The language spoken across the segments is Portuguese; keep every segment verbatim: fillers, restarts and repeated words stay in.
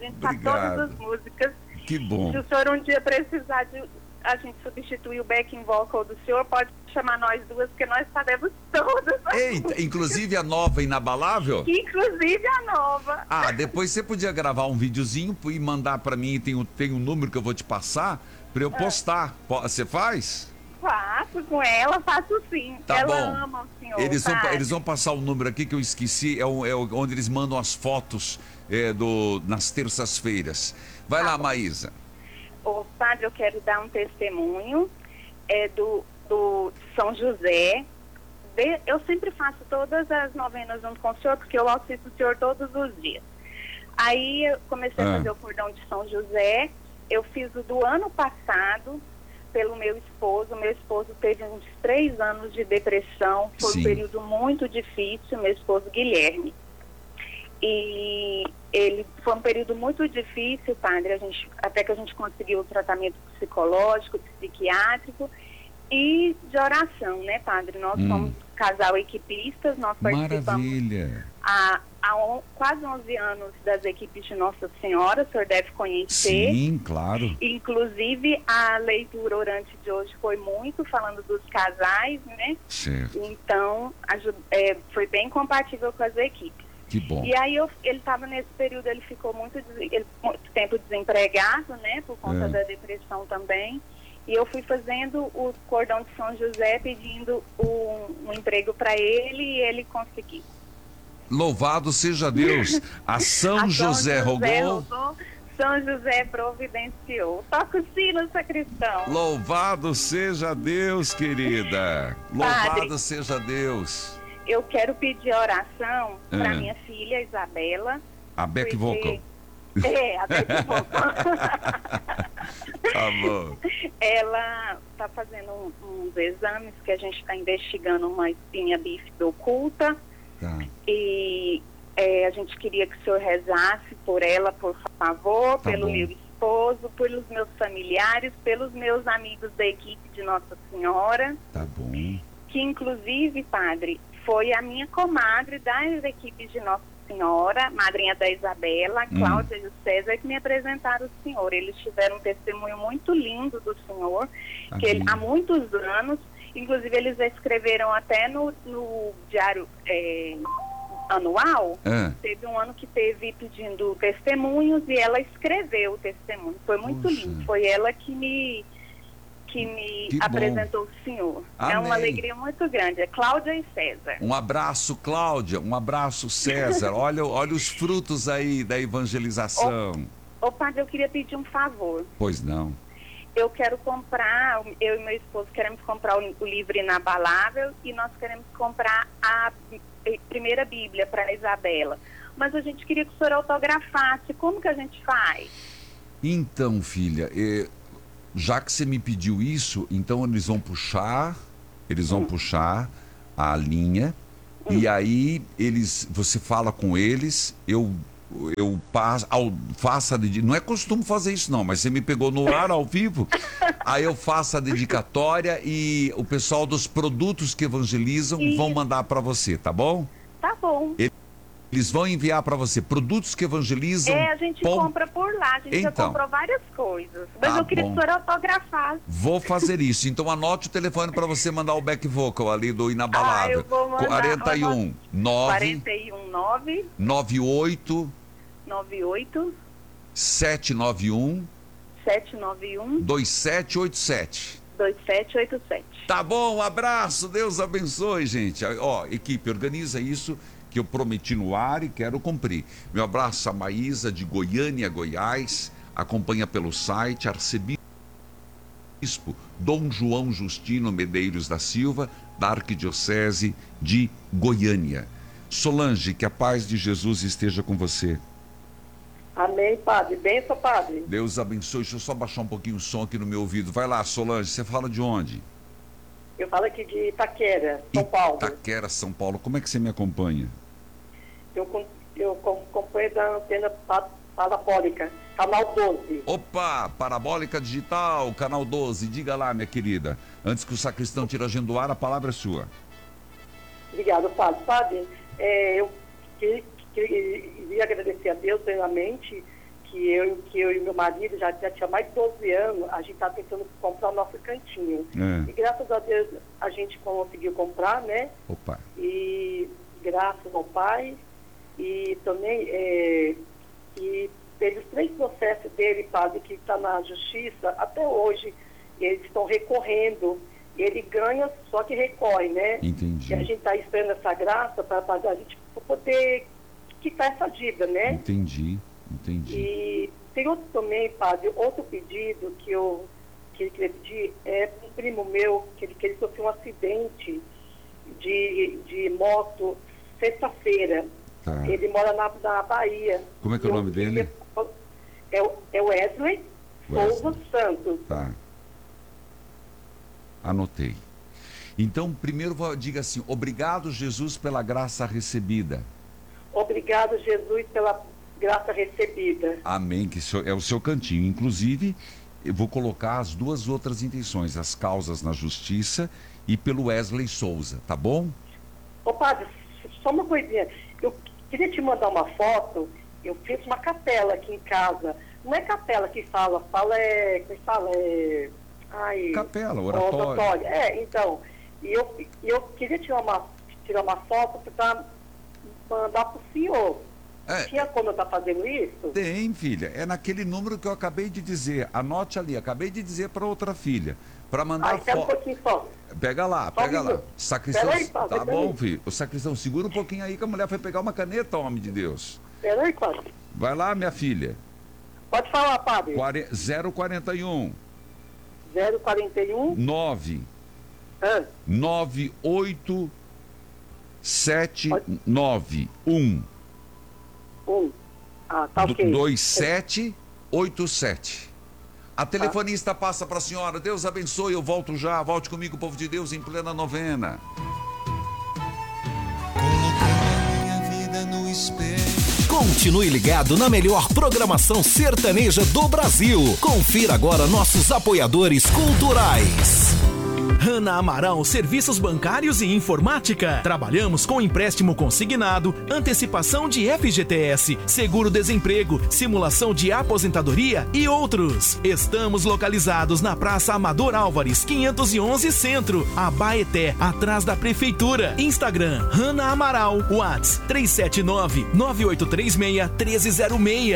gente sabe todas as músicas. Que bom. Se o senhor um dia precisar de a gente substituir o backing vocal do senhor, pode chamar nós duas, porque nós sabemos todas. Eita, inclusive a nova Inabalável? Inclusive a nova. Ah, depois você podia gravar um videozinho e mandar pra mim, tem um, tem um número que eu vou te passar pra eu postar. Você faz? Faço com ela, faço sim. Tá ela bom. ama o senhor. Eles vão, sabe? eles vão passar o número aqui que eu esqueci, é, o, é o, onde eles mandam as fotos é, do, nas terças-feiras. Vai Tá lá, bom. Maísa. Ô, padre, eu quero dar um testemunho é, do, do São José. De, eu sempre faço todas as novenas junto com o senhor, porque eu assisto o senhor todos os dias. Aí eu comecei Ah. a fazer o cordão de São José. Eu fiz o do ano passado pelo meu esposo. Meu esposo teve uns três anos de depressão. Foi Sim. um período muito difícil, meu esposo Guilherme. E ele foi um período muito difícil, padre, a gente, até que a gente conseguiu o tratamento psicológico, psiquiátrico e de oração, né, padre? Nós Hum. somos casal equipistas, nós participamos Maravilha. há, há on, quase onze anos das equipes de Nossa Senhora, o senhor deve conhecer. Sim, claro. Inclusive, a leitura orante de hoje foi muito falando dos casais, né? Certo. Então, aju- é, foi bem compatível com as equipes. Que bom. E aí eu, ele estava nesse período, ele ficou muito, des- ele, muito tempo desempregado, né, por conta É. da depressão também. E eu fui fazendo o cordão de São José, pedindo um, um emprego para ele e ele conseguiu. Louvado seja Deus. A São, A São José, rogou. rogou, São José providenciou. Toca o sino, sacristão. Louvado seja Deus, querida. Louvado Padre. seja Deus. Eu quero pedir oração para É. minha filha Isabela. A back porque- vocal. É, a back vocal. Tá bom. Ela está fazendo um- uns exames que a gente está investigando uma espinha bífida oculta Tá. e é, a gente queria que o senhor rezasse por ela, por favor, Tá pelo bom. meu esposo, pelos meus familiares, pelos meus amigos da equipe de Nossa Senhora, Tá bom. que inclusive, padre, foi a minha comadre das equipes de Nossa Senhora, madrinha da Isabela, a Cláudia e o César, que me apresentaram o senhor. Eles tiveram um testemunho muito lindo do senhor, que ele, há muitos anos, inclusive eles escreveram até no, no diário é, anual, É. teve um ano que teve pedindo testemunhos e ela escreveu o testemunho. Foi muito Puxa. lindo, foi ela que me que me Que bom. apresentou o senhor. É Amém. uma alegria muito grande. É Cláudia e César. Um abraço, Cláudia. Um abraço, César. Olha, olha os frutos aí da evangelização. Ô padre, eu queria pedir um favor. Pois não. Eu quero comprar, eu e meu esposo queremos comprar o, o livro Inabalável e nós queremos comprar a eh, primeira Bíblia para a Isabela. Mas a gente queria que o senhor autografasse. Como que a gente faz? Então, filha, eh, já que você me pediu isso, então eles vão puxar, eles vão Hum. puxar a linha e aí eles, você fala com eles, eu eu passo, ao, faço a dedi- não é costume fazer isso não, mas você me pegou no ar ao vivo, aí eu faço a dedicatória e o pessoal dos produtos que evangelizam vão Isso. mandar para você, tá bom? Tá bom. Eles vão enviar para você produtos que evangelizam. É, a gente pom- compra por lá, a gente já Então. comprou várias coisas. Mas Tá eu queria bom. que o senhor autografasse. Vou fazer isso. Então anote o telefone para você mandar o back vocal ali do Inabalável. Ah, eu vou mandar. quarenta e um nove quarenta e um nove nove oito nove oito sete nove um sete nove um dois sete oito sete. dois sete oito sete. Tá bom, um abraço, Deus abençoe, gente. Ó, equipe, organiza isso que eu prometi no ar e quero cumprir. Meu abraço a Maísa de Goiânia, Goiás, acompanha pelo site Arcebispo Dom João Justino Medeiros da Silva, da Arquidiocese de Goiânia. Solange, que a paz de Jesus esteja com você. Amém, padre. Benção, padre. Deus abençoe. Deixa eu só baixar um pouquinho o som aqui no meu ouvido. Vai lá, Solange, você fala de onde? Eu falo aqui de Itaquera, São Paulo. Itaquera, São Paulo. Como é que você me acompanha? Eu, com- eu com- acompanho da antena pa- parabólica, canal doze. Opa, Parabólica Digital, canal doze. Diga lá, minha querida. Antes que o sacristão tire a agenda do ar, a palavra é sua. Obrigado, padre. Padre, é, eu que- que- queria agradecer a Deus plenamente que eu, que eu e meu marido já, já tinha mais de doze anos, a gente estava tentando comprar o nosso cantinho. É. E graças a Deus a gente conseguiu comprar, né? Opa. E graças ao Pai, e também é, e teve os três processos dele, padre, que está na justiça, até hoje eles estão recorrendo. Ele ganha, só que recorre, né? Entendi. E a gente está esperando essa graça para a gente poder quitar essa dívida, né? Entendi, entendi. E tem outro também, padre, outro pedido que eu que ele queria pedir, é um primo meu, que ele, que ele sofreu um acidente de, de moto sexta-feira. Tá. Ele mora na, na Bahia. Como é que é o nome dele? É, o- é Wesley Souza Santos. Tá. Anotei. Então, primeiro vou- diga assim: obrigado, Jesus, pela graça recebida. Obrigado, Jesus, pela graça recebida. Amém, que isso é o seu cantinho. Inclusive, eu vou colocar as duas outras intenções, as causas na justiça e pelo Wesley Souza, tá bom? Ô, padre, só uma coisinha. Eu queria te mandar uma foto. Eu fiz uma capela aqui em casa. Não é capela que fala, fala é... Como é que fala? É... Ai, Capela, oratório. oratório. É, então. E eu, e eu queria tirar uma, tirar uma foto para mandar para o senhor. É. Tinha como eu estar fazendo isso? Tem, filha. É naquele número que eu acabei de dizer. Anote ali. Acabei de dizer para outra filha. Para mandar Ah, espera um foto. pouquinho só. Pega lá, Só um pega lá. minuto. Sacristão. Peraí, padre, Tá peraí. bom, filho. O sacristão, segura um pouquinho aí que a mulher foi pegar uma caneta, homem de Deus. Espera aí, padre. Vai lá, minha filha. Pode falar, padre. zero quarenta e um zero quarenta e um nove Ah, nove oito sete nove um um. Ah, tá ok. dois sete oito sete. A telefonista passa para a senhora. Deus abençoe, eu volto já. Volte comigo, povo de Deus, em plena novena. Coloquei minha vida no espelho. Continue ligado na melhor programação sertaneja do Brasil. Confira agora nossos apoiadores culturais. Hanna Amaral Serviços Bancários e Informática. Trabalhamos com empréstimo consignado, antecipação de F G T S, seguro-desemprego, simulação de aposentadoria e outros. Estamos localizados na Praça Amador Álvares, quinhentos e onze Centro, Abaeté, atrás da Prefeitura. Instagram, Hanna Amaral, WhatsApp três sete nove, nove oito três seis, um três zero seis.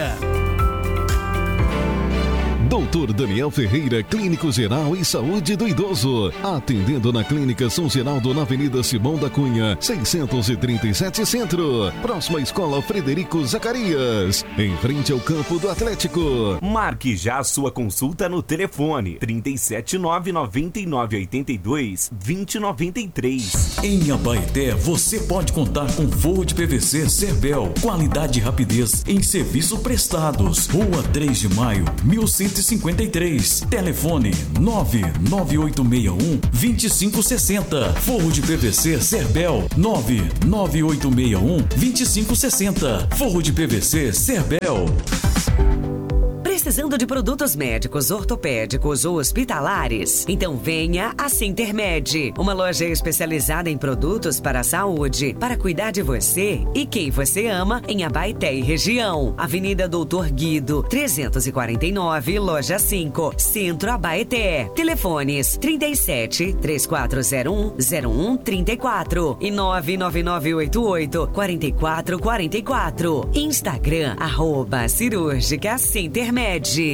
doutor Daniel Ferreira, Clínico Geral e Saúde do Idoso. Atendendo na Clínica São Geraldo, na Avenida Simão da Cunha, seiscentos e trinta e sete Centro. Próxima à Escola Frederico Zacarias, em frente ao campo do Atlético. Marque já a sua consulta no telefone trinta e sete nove, noventa e nove, oitenta e dois, vinte, noventa e três. Em Abaeté, você pode contar com forro de P V C Cerbel, qualidade e rapidez em serviços prestados. Rua três de maio, mil cento e cinquenta e três. Telefone nove nove oito seis um, dois cinco seis zero. Forro de P V C Cerbel nove nove oito seis um, dois cinco seis zero. Forro de P V C Cerbel. Precisando de produtos médicos, ortopédicos ou hospitalares? Então venha a Sintermed, uma loja especializada em produtos para a saúde, para cuidar de você e quem você ama em Abaeté e região. Avenida Doutor Guido, trezentos e quarenta e nove, Loja cinco, Centro Abaeté. Telefones trinta e sete, três quatro zero um, zero um três quatro e nove nove nove oito oito, quatro quatro quatro quatro. Instagram, arroba cirúrgica Sintermed.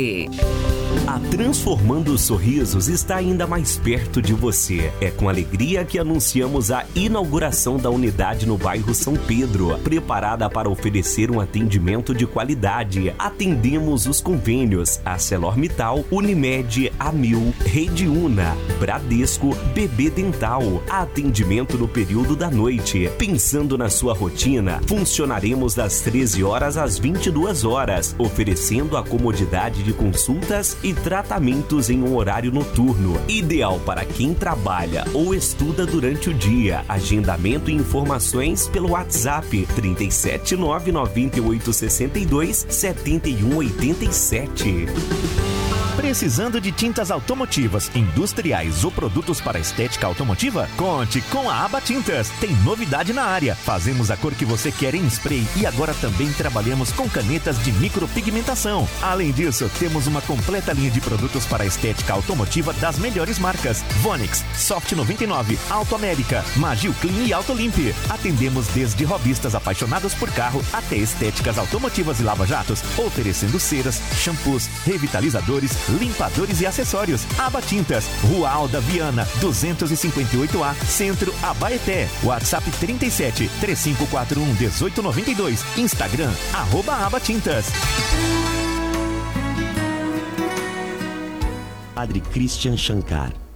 A Transformando Sorrisos está ainda mais perto de você. É com alegria que anunciamos a inauguração da unidade no bairro São Pedro, preparada para oferecer um atendimento de qualidade. Atendemos os convênios ArcelorMittal, Unimed, Amil, Rede Una, Bradesco, B B Dental. Atendimento no período da noite. Pensando na sua rotina, funcionaremos das treze horas às vinte e duas horas, oferecendo a comodidade de consultas e tratamentos em um horário noturno, ideal para quem trabalha ou estuda durante o dia. Agendamento e informações pelo WhatsApp trinta e sete nove, noventa e oito, sessenta e dois, setenta e um oitenta e sete. Precisando de tintas automotivas, industriais ou produtos para estética automotiva? Conte com a Aba Tintas. Tem novidade na área. Fazemos a cor que você quer em spray e agora também trabalhamos com canetas de micropigmentação. Além disso, temos uma completa linha de produtos para estética automotiva das melhores marcas: Vonix, Soft noventa e nove, Auto América, Magil Clean e Auto Limp. Atendemos desde hobbyistas apaixonados por carro até estéticas automotivas e lava-jatos, oferecendo ceras, shampoos, revitalizadores, limpadores e acessórios. Aba Tintas, Rua Alda Viana, duzentos e cinquenta e oito A, Centro, Abaeté. WhatsApp trinta e sete, três cinco quatro um, um oito nove dois. Instagram, arroba Aba Tintas. Padre Christian Shankar,